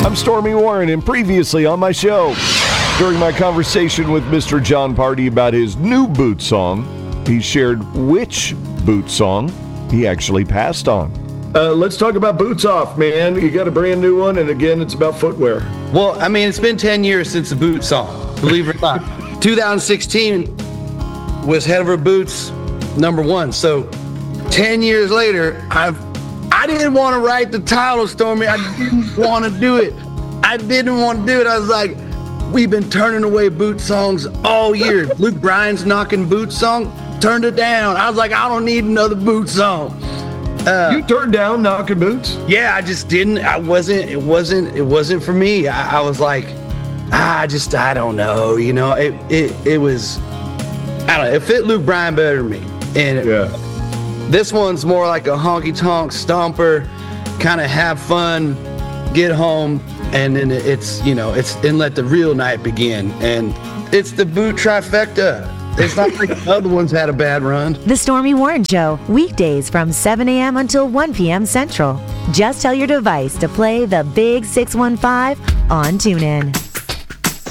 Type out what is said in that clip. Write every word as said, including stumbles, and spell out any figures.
I'm Stormy Warren, and previously on my show, during my conversation with Mister Jon Pardi about his new boot song, he shared which boot song he actually passed on. Uh, let's talk about Boots Off, man. You got a brand new one, and again, it's about footwear. Well, I mean, it's been ten years since the boot song, believe it or not. two thousand sixteen was Head Over Boots number one. So ten years later, I've I didn't want to write the title, Stormy. I didn't want to do it. I didn't want to do it. I was like, we've been turning away boot songs all year. Luke Bryan's Knocking Boots song, turned it down. I was like, I don't need another boot song. Uh, you turned down Knocking Boots? Yeah, I just didn't. I wasn't. It wasn't. It wasn't for me. I, I was like, ah, I just, I don't know. You know, it, it, it was. I don't know. It fit Luke Bryan better than me. And yeah. This one's more like a honky-tonk stomper, kind of have fun, get home, and then it's, you know, it's, and let the real night begin. And it's the boot trifecta. It's not like the other ones had a bad run. The Stormy Warren Show, weekdays from seven a.m. until one p.m. Central. Just tell your device to play the Big six one five on TuneIn.